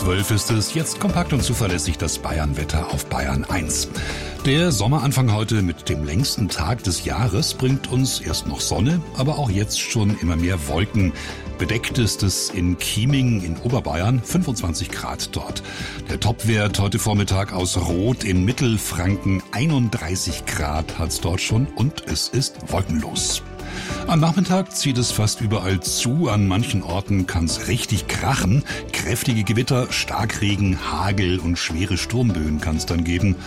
12 ist es, jetzt kompakt und zuverlässig das Bayern-Wetter auf Bayern 1. Der Sommeranfang heute mit dem längsten Tag des Jahres bringt uns erst noch Sonne, aber auch jetzt schon immer mehr Wolken. Bedeckt ist es in Chieming in Oberbayern, 25 Grad dort. Der Topwert heute Vormittag aus Rot in Mittelfranken, 31 Grad hat's dort schon und es ist wolkenlos. Am Nachmittag zieht es fast überall zu, an manchen Orten kann's richtig krachen. Kräftige Gewitter, Starkregen, Hagel und schwere Sturmböen kann's dann geben.